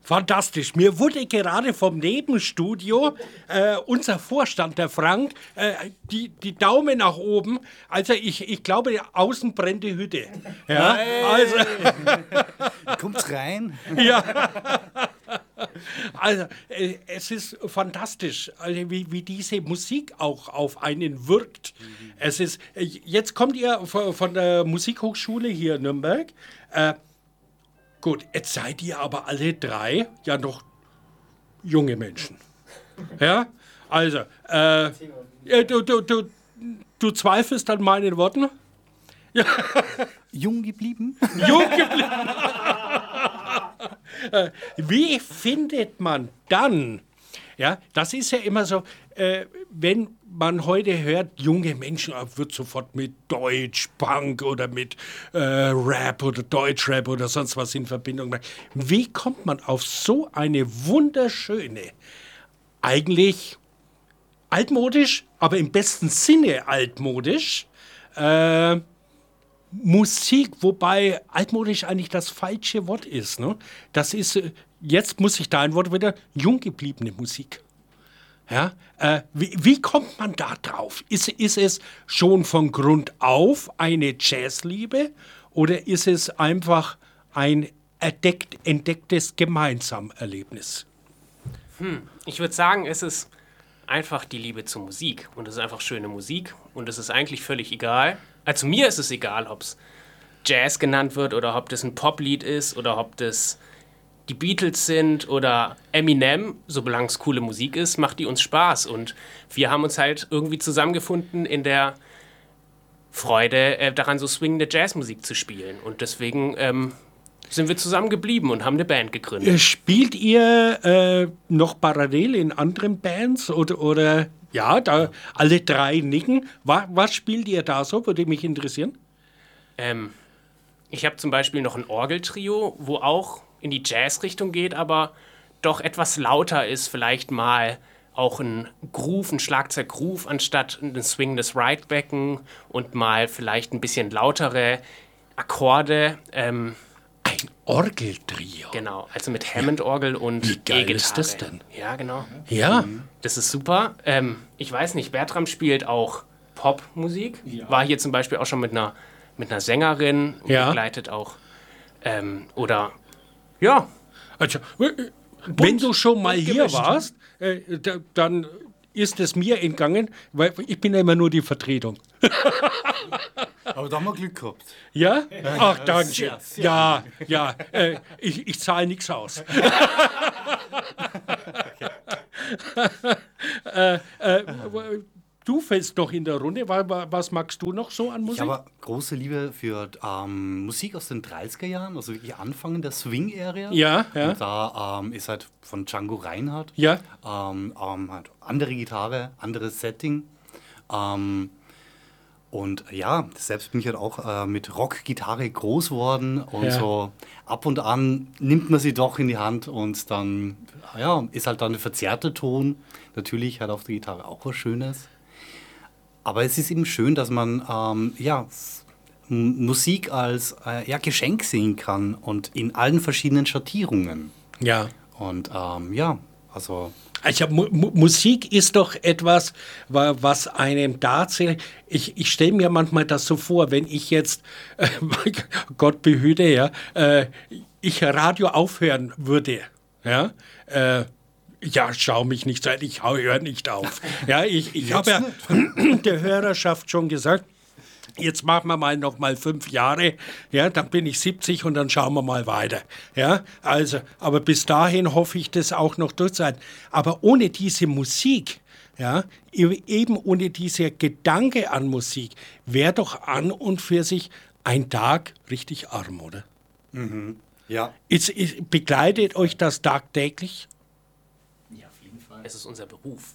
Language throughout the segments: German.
Fantastisch. Mir wurde gerade vom Nebenstudio unser Vorstand, der Frank, die Daumen nach oben. Also ich glaube, außen brennt die Hütte. Ja, hey. also Kommt's rein? Ja. Also es ist fantastisch, also, wie diese Musik auch auf einen wirkt. Es ist, jetzt kommt ihr von der Musikhochschule hier in Nürnberg. Gut, jetzt seid ihr aber alle drei ja noch junge Menschen. Ja, also, du zweifelst an meinen Worten? Ja. Jung geblieben? Jung geblieben. Wie findet man dann, ja, das ist ja immer so, wenn man heute hört, junge Menschen, wird sofort mit Deutsch, Punk oder mit Rap oder Deutschrap oder sonst was in Verbindung gebracht. Wie kommt man auf so eine wunderschöne, eigentlich altmodisch, aber im besten Sinne altmodisch, Musik, wobei altmodisch eigentlich das falsche Wort ist. Ne? Das ist, jetzt muss ich dein Wort wieder, jung gebliebene Musik. Ja? Wie kommt man da drauf? Ist es schon von Grund auf eine Jazzliebe oder ist es einfach ein entdecktes Gemeinsamerlebnis? Ich würde sagen, es ist einfach die Liebe zur Musik. Und es ist einfach schöne Musik. Und es ist eigentlich völlig egal. Also mir ist es egal, ob es Jazz genannt wird oder ob das ein Poplied ist oder ob das die Beatles sind oder Eminem. Solange es coole Musik ist, macht die uns Spaß. Und wir haben uns halt irgendwie zusammengefunden in der Freude daran, so swingende Jazzmusik zu spielen. Und deswegen sind wir zusammengeblieben und haben eine Band gegründet. Spielt ihr noch parallel in anderen Bands oder ja, da alle drei nicken? Was spielt ihr da so? Würde mich interessieren. Ich habe zum Beispiel noch ein Orgeltrio, wo auch in die Jazz-Richtung geht, aber doch etwas lauter ist, vielleicht mal auch ein Groove, ein Schlagzeug-Groove anstatt ein swingendes Right-Becken und mal vielleicht ein bisschen lautere Akkorde. Ein Orgeltrio? Genau, also mit Hammond-Orgel und Wie geil E-Gitarre. ist das denn? Ja, genau. Ja. Das ist super. Ich weiß nicht, Bertram spielt auch Popmusik. Ja. War hier zum Beispiel auch schon mit einer Sängerin begleitet auch. Oder, ja. Also, wenn du schon mal hier warst, dann ist es mir entgangen, weil ich bin ja immer nur die Vertretung. Aber da haben wir Glück gehabt. Ja? Ach, danke. Ja, ja. Ich zahle nichts aus. Du fällst noch in der Runde. Was magst du noch so an Musik? Ich habe große Liebe für Musik aus den 30er Jahren, also wirklich Anfang der Swing-Area. Ja, ja. Und da ist halt von Django Reinhardt. Ja. Halt andere Gitarre, anderes Setting. Und ja, selbst bin ich halt auch mit Rockgitarre groß geworden und so ab und an nimmt man sie doch in die Hand und dann ist halt dann der verzerrte Ton. Natürlich hat auf der Gitarre auch was Schönes. Aber es ist eben schön, dass man Musik als Geschenk sehen kann und in allen verschiedenen Schattierungen. Ja. Und also Musik ist doch etwas, was einem tatsächlich. Ich stelle mir manchmal das so vor, wenn ich jetzt, Gott behüte, ich Radio aufhören würde, schau mich nicht so an, ich höre nicht auf. Ja, ich habe ja der Hörerschaft schon gesagt, jetzt machen wir mal noch mal 5 Jahre, ja, dann bin ich 70 und dann schauen wir mal weiter. Ja, also, aber bis dahin hoffe ich, das auch noch durchzuhalten. Aber ohne diese Musik, ja, eben ohne dieser Gedanke an Musik, wäre doch an und für sich ein Tag richtig arm, oder? Mhm. Ja. Begleitet euch das tagtäglich? Es ist unser Beruf.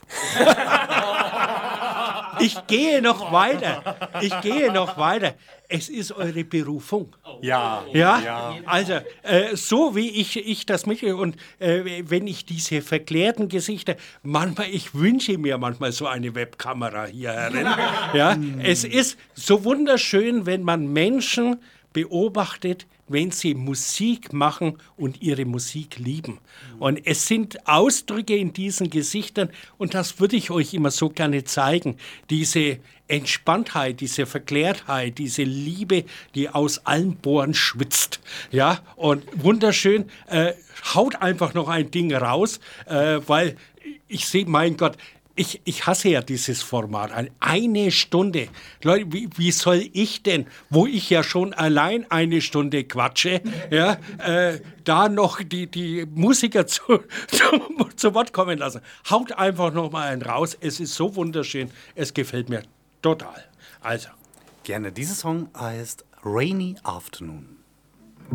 Ich gehe noch weiter. Es ist eure Berufung. Ja. Ja? Also, so wie ich das mitkriege und wenn ich diese verklärten Gesichter, ich wünsche mir manchmal so eine Webkamera hier herin. Ja? Es ist so wunderschön, wenn man Menschen beobachtet, wenn sie Musik machen und ihre Musik lieben. Und es sind Ausdrücke in diesen Gesichtern, und das würde ich euch immer so gerne zeigen, diese Entspanntheit, diese Verklärtheit, diese Liebe, die aus allen Poren schwitzt. Ja, und wunderschön, haut einfach noch ein Ding raus, weil ich sehe, mein Gott, ich hasse ja dieses Format. Eine Stunde. Leute, wie soll ich denn, wo ich ja schon allein eine Stunde quatsche, ja, da noch die Musiker zu Wort kommen lassen? Haut einfach noch mal einen raus. Es ist so wunderschön. Es gefällt mir total. Also. Gerne. Dieser Song heißt Rainy Afternoon.